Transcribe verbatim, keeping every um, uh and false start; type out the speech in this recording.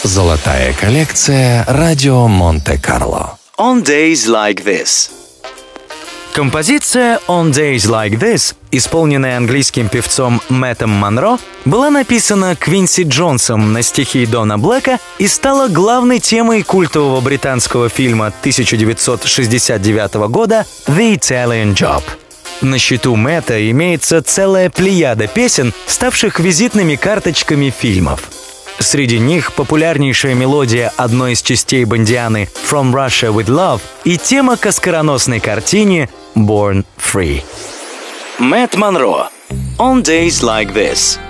Золотая коллекция «Радио Монте-Карло». On Days Like This. Композиция «On Days Like This», исполненная английским певцом Мэттом Монро, была написана Квинси Джонсом на стихи Дона Блэка и стала главной темой культового британского фильма тысяча девятьсот шестьдесят девятого года «The Italian Job». На счету Мэтта имеется целая плеяда песен, ставших визитными карточками фильмов. Среди них популярнейшая мелодия одной из частей Бондианы «From Russia with Love» и тема к оскароносной картине «Born Free». Мэтт Монро. On Days Like This.